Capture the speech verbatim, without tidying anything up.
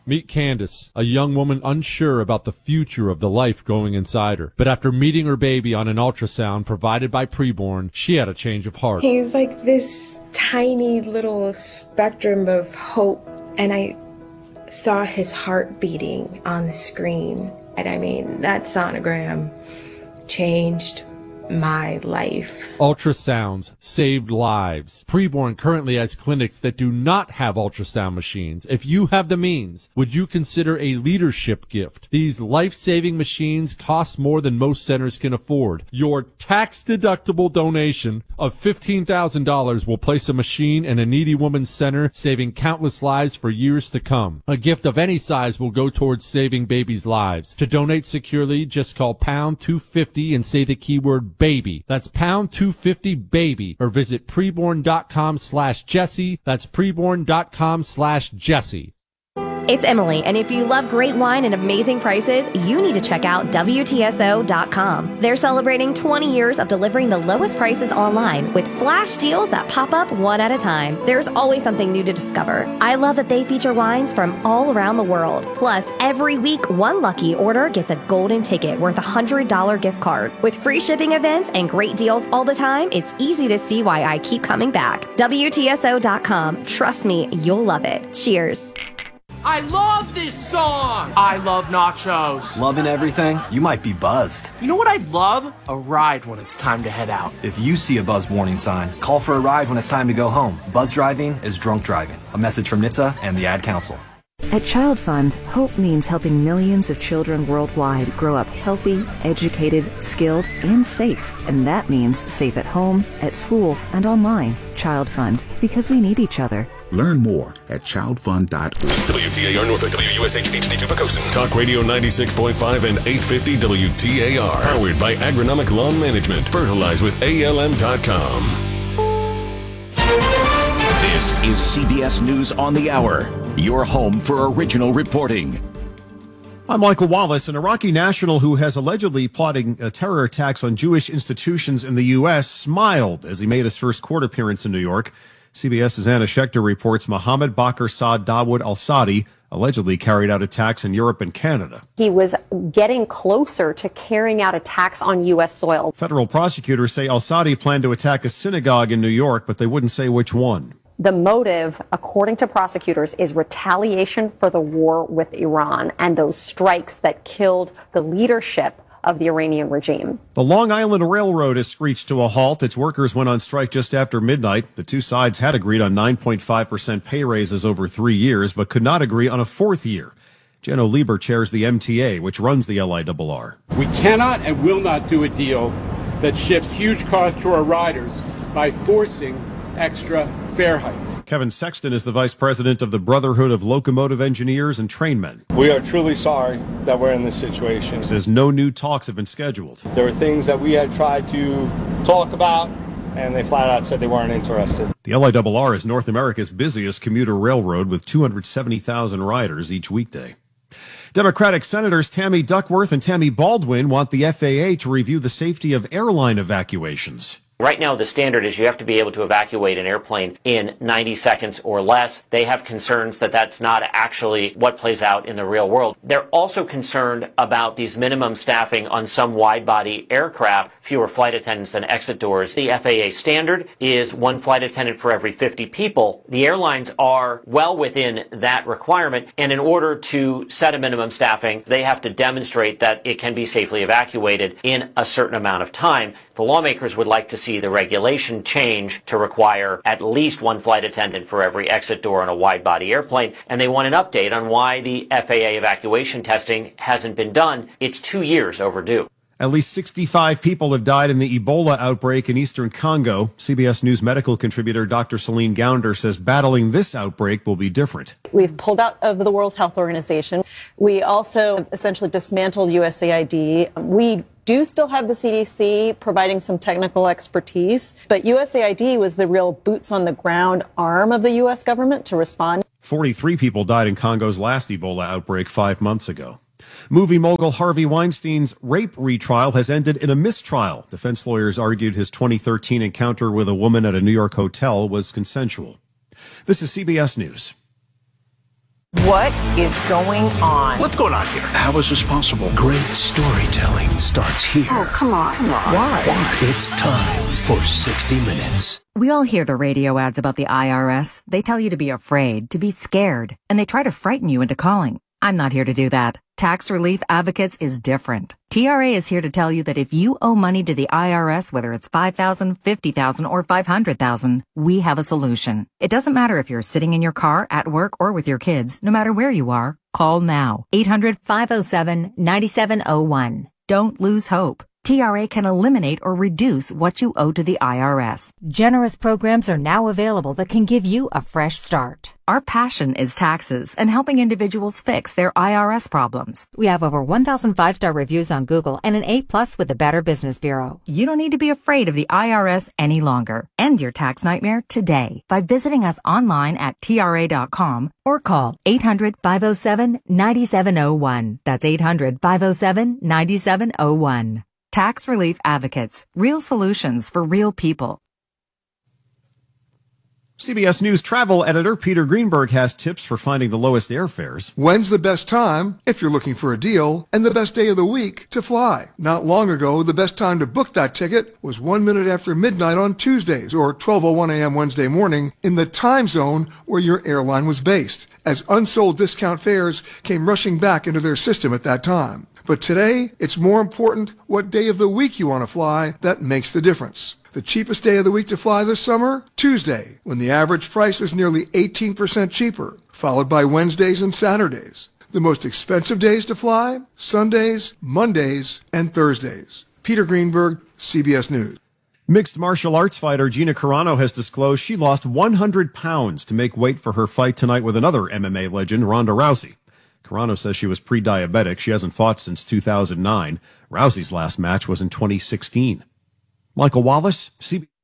Meet Candace, a young woman unsure about the future of the life going inside her. But after meeting her baby on an ultrasound provided by Preborn, she had a change of heart. He's like this tiny little spectrum of hope, and I saw his heart beating on the screen. And I mean, that sonogram changed my life. Ultrasounds saved lives. Preborn currently has clinics that do not have ultrasound machines. If you have the means, would you consider a leadership gift? These life-saving machines cost more than most centers can afford. Your tax-deductible donation of fifteen thousand dollars will place a machine in a needy woman's center, saving countless lives for years to come. A gift of any size will go towards saving babies' lives. To donate securely, just call pound two fifty and say the keyword baby. That's pound two fifty baby, or visit preborn.com slash Jesse. That's preborn.com slash Jesse. It's Emily, and if you love great wine and amazing prices, you need to check out W T S O dot com. They're celebrating twenty years of delivering the lowest prices online with flash deals that pop up one at a time. There's always something new to discover. I love that they feature wines from all around the world. Plus, every week, one lucky order gets a golden ticket worth a one hundred dollars gift card. With free shipping events and great deals all the time, it's easy to see why I keep coming back. W T S O dot com. Trust me, you'll love it. Cheers. I love this song! I love nachos. Loving everything? You might be buzzed. You know what I'd love? A ride when it's time to head out. If you see a buzz warning sign, call for a ride when it's time to go home. Buzz driving is drunk driving. A message from N H T S A and the Ad Council. At Child Fund, hope means helping millions of children worldwide grow up healthy, educated, skilled, and safe. And that means safe at home, at school, and online. Child Fund, because we need each other. Learn more at child fund dot org. W T A R Norfolk, W U S H H D two Pocosin. Talk Radio ninety-six point five and eight fifty W T A R. Powered by Agronomic Lawn Management. Fertilize with A L M dot com. This is C B S News on the Hour, your home for original reporting. I'm Michael Wallace. An Iraqi national who has allegedly plotting uh, terror attacks on Jewish institutions in the U S smiled as he made his first court appearance in New York. CBS's Anna Schechter reports Mohammed Bakr Saad Dawood al-Sadi allegedly carried out attacks in Europe and Canada. He was getting closer to carrying out attacks on U S soil. Federal prosecutors say al-Sadi planned to attack a synagogue in New York, but they wouldn't say which one. The motive, according to prosecutors, is retaliation for the war with Iran and those strikes that killed the leadership of the Iranian regime. The Long Island Railroad has screeched to a halt. Its workers went on strike just after midnight. The two sides had agreed on nine point five percent pay raises over three years, but could not agree on a fourth year. Jenno Lieber chairs the M T A, which runs the L I R R. We cannot and will not do a deal that shifts huge costs to our riders by forcing extra fare hikes. Kevin Sexton is the vice president of the Brotherhood of Locomotive Engineers and Trainmen. We are truly sorry that we're in this situation. He says no new talks have been scheduled. There were things that we had tried to talk about, and they flat out said they weren't interested. The L I R R is North America's busiest commuter railroad with two hundred seventy thousand riders each weekday. Democratic Senators Tammy Duckworth and Tammy Baldwin want the F A A to review the safety of airline evacuations. Right now, the standard is you have to be able to evacuate an airplane in ninety seconds or less. They have concerns that that's not actually what plays out in the real world. They're also concerned about these minimum staffing on some wide-body aircraft, fewer flight attendants than exit doors. The F A A standard is one flight attendant for every fifty people. The airlines are well within that requirement, and in order to set a minimum staffing, they have to demonstrate that it can be safely evacuated in a certain amount of time. The lawmakers would like to see the regulation change to require at least one flight attendant for every exit door on a wide-body airplane, and they want an update on why the F A A evacuation testing hasn't been done. It's two years overdue. At least sixty-five people have died in the Ebola outbreak in eastern Congo. C B S News medical contributor Doctor Celine Gounder says battling this outbreak will be different. We've pulled out of the World Health Organization. We also essentially dismantled U S A I D. We do still have the C D C providing some technical expertise, but U S A I D was the real boots on the ground arm of the U S government to respond. forty-three people died in Congo's last Ebola outbreak five months ago. Movie mogul Harvey Weinstein's rape retrial has ended in a mistrial. Defense lawyers argued his twenty thirteen encounter with a woman at a New York hotel was consensual. This is C B S News. What is going on? What's going on here? How is this possible? Great storytelling starts here. Oh, come on. Come on. Why? Why? It's time for sixty minutes. We all hear the radio ads about the I R S. They tell you to be afraid, to be scared, and they try to frighten you into calling. I'm not here to do that. Tax Relief Advocates is different. T R A is here to tell you that if you owe money to the I R S, whether it's five thousand dollars, fifty thousand dollars, or five hundred thousand dollars, we have a solution. It doesn't matter if you're sitting in your car, at work, or with your kids. No matter where you are, call now. eight hundred, five oh seven, nine seven oh one. Don't lose hope. T R A can eliminate or reduce what you owe to the I R S. Generous programs are now available that can give you a fresh start. Our passion is taxes and helping individuals fix their I R S problems. We have over one thousand five-star reviews on Google and an A plus with the Better Business Bureau. You don't need to be afraid of the I R S any longer. End your tax nightmare today by visiting us online at T R A dot com or call eight hundred, five oh seven, nine seven oh one. That's eight hundred, five oh seven, nine seven oh one. Tax Relief Advocates. Real solutions for real people. C B S News travel editor Peter Greenberg has tips for finding the lowest airfares. When's the best time, if you're looking for a deal, and the best day of the week to fly? Not long ago, the best time to book that ticket was one minute after midnight on Tuesdays or twelve oh one a.m. Wednesday morning in the time zone where your airline was based, as unsold discount fares came rushing back into their system at that time. But today, it's more important what day of the week you want to fly that makes the difference. The cheapest day of the week to fly this summer? Tuesday, when the average price is nearly eighteen percent cheaper, followed by Wednesdays and Saturdays. The most expensive days to fly? Sundays, Mondays, and Thursdays. Peter Greenberg, C B S News. Mixed martial arts fighter Gina Carano has disclosed she lost one hundred pounds to make weight for her fight tonight with another M M A legend, Ronda Rousey. Carano says she was pre-diabetic. She hasn't fought since two thousand nine. Rousey's last match was in twenty sixteen. Michael Wallace, C B S.